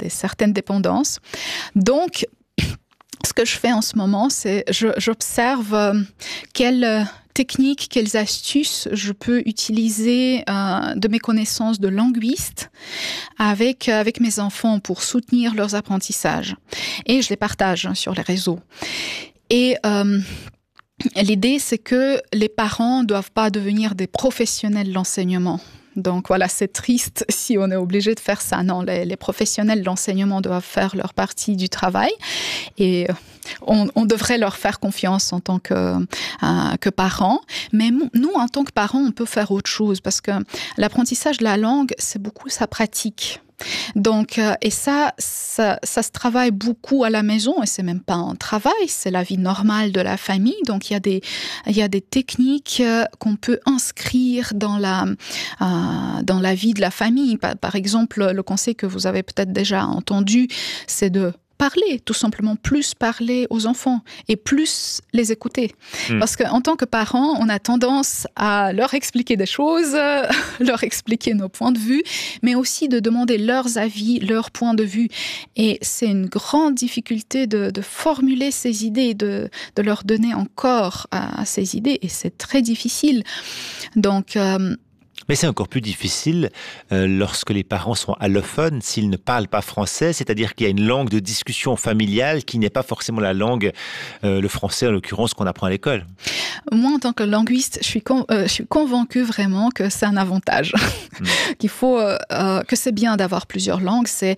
certaines dépendances. Donc, ce que je fais en ce moment, c'est j'observe quelles techniques, quelles astuces je peux utiliser de mes connaissances de linguiste avec mes enfants pour soutenir leurs apprentissages. Et je les partage sur les réseaux. Et l'idée, c'est que les parents ne doivent pas devenir des professionnels de l'enseignement. Donc voilà, c'est triste si on est obligé de faire ça. Non, les professionnels de l'enseignement doivent faire leur partie du travail et on devrait leur faire confiance en tant que parents. Mais nous, en tant que parents, on peut faire autre chose parce que l'apprentissage de la langue, c'est beaucoup sa pratique. Donc, et ça se travaille beaucoup à la maison et c'est même pas un travail, c'est la vie normale de la famille. Donc, il y a des techniques qu'on peut inscrire dans la vie de la famille. Par exemple, le conseil que vous avez peut-être déjà entendu, c'est de parler, tout simplement plus parler aux enfants et plus les écouter. Parce qu'en tant que parents, on a tendance à leur expliquer des choses, leur expliquer nos points de vue, mais aussi de demander leurs avis, leurs points de vue. Et c'est une grande difficulté de formuler ces idées, de leur donner encore à ces idées. Et c'est très difficile. Donc, mais c'est encore plus difficile lorsque les parents sont allophones, s'ils ne parlent pas français, c'est-à-dire qu'il y a une langue de discussion familiale qui n'est pas forcément la langue, le français en l'occurrence, qu'on apprend à l'école. Moi, en tant que linguiste, je suis convaincue vraiment que c'est un avantage, que c'est bien d'avoir plusieurs langues. C'est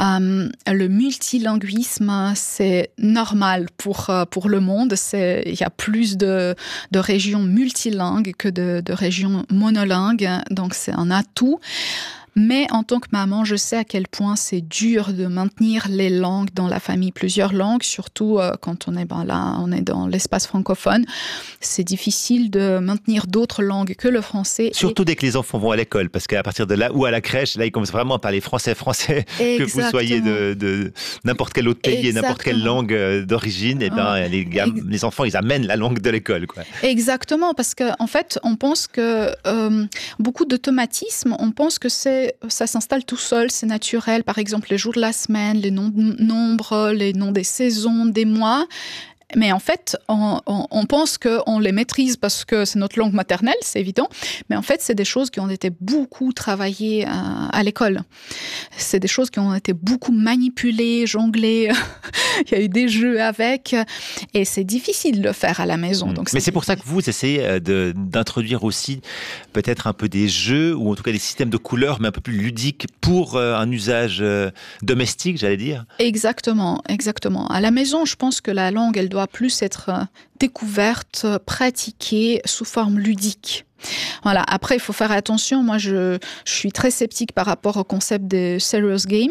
le multilinguisme, c'est normal pour le monde. Il y a plus de régions multilingues que de régions monolingues. Donc, c'est un atout. Mais en tant que maman, je sais à quel point c'est dur de maintenir les langues dans la famille, plusieurs langues, surtout quand on est dans l'espace francophone. C'est difficile de maintenir d'autres langues que le français. Surtout dès que les enfants vont à l'école, parce qu'à partir de là, ou à la crèche, là, ils commencent vraiment à parler français, que vous soyez de n'importe quel autre pays et n'importe quelle langue d'origine, et les enfants, ils amènent la langue de l'école, quoi. Exactement, parce qu'en fait, on pense que beaucoup d'automatisme, on pense que ça s'installe tout seul, c'est naturel. Par exemple, les jours de la semaine, les nombres, les noms des saisons, des mois. Mais en fait, on pense qu'on les maîtrise parce que c'est notre langue maternelle, c'est évident. Mais en fait, c'est des choses qui ont été beaucoup travaillées à l'école. C'est des choses qui ont été beaucoup manipulées, jonglées. Il y a eu des jeux avec. Et c'est difficile de le faire à la maison. Donc mais c'est pour ça que vous essayez d'introduire aussi peut-être un peu des jeux, ou en tout cas des systèmes de couleurs, mais un peu plus ludiques pour un usage domestique, j'allais dire. Exactement. À la maison, je pense que la langue, elle doit plus être découverte, pratiquée sous forme ludique. Voilà. Après, il faut faire attention. Moi, je suis très sceptique par rapport au concept des serious games.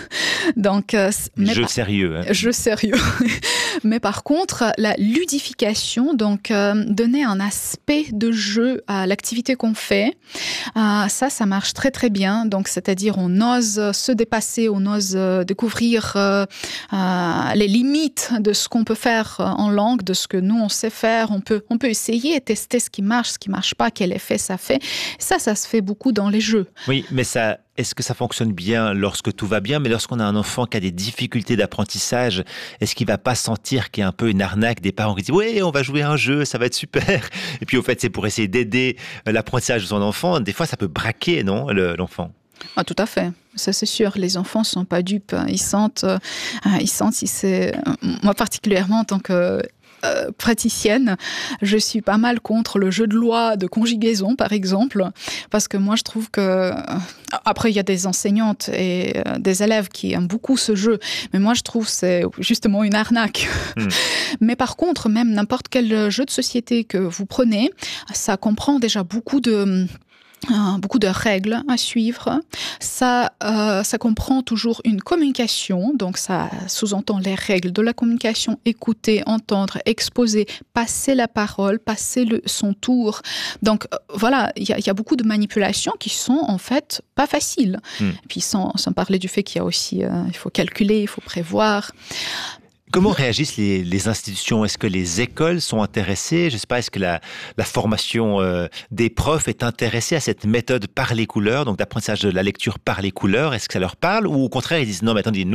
Donc, jeux sérieux. Jeux sérieux. Mais par contre, la ludification, donc donner un aspect de jeu à l'activité qu'on fait, ça marche très très bien. Donc, c'est-à-dire, on ose se dépasser, on ose découvrir les limites de ce qu'on peut faire en langue, de ce que nous on sait faire. On peut essayer, tester ce qui marche pas, quel effet ça fait. Ça se fait beaucoup dans les jeux. Oui, mais est-ce que ça fonctionne bien lorsque tout va bien, mais lorsqu'on a un enfant qui a des difficultés d'apprentissage, est-ce qu'il va pas sentir qu'il y a un peu une arnaque des parents qui disent « Oui, on va jouer à un jeu, ça va être super ». Et puis au fait, c'est pour essayer d'aider l'apprentissage de son enfant. Des fois, ça peut braquer, non, l'enfant ? Ah, tout à fait. Ça, c'est sûr. Les enfants sont pas dupes. Ils sentent si c'est... Moi, particulièrement, en tant que praticienne, je suis pas mal contre le jeu de loi de conjugaison, par exemple, parce que moi, je trouve que... Après, il y a des enseignantes et des élèves qui aiment beaucoup ce jeu, mais moi, je trouve que c'est justement une arnaque. Mais par contre, même n'importe quel jeu de société que vous prenez, ça comprend déjà beaucoup de règles à suivre. Ça comprend toujours une communication, donc ça sous-entend les règles de la communication, écouter, entendre, exposer, passer la parole, passer son tour. Donc voilà, il y a beaucoup de manipulations qui sont en fait pas faciles. Et puis sans parler du fait qu'il y a aussi, il faut calculer, il faut prévoir. Comment réagissent les institutions ? Est-ce que les écoles sont intéressées ? Je ne sais pas, est-ce que la formation des profs est intéressée à cette méthode par les couleurs, donc d'apprentissage de la lecture par les couleurs ? Est-ce que ça leur parle ? Ou au contraire, ils disent non, mais attendez, nous,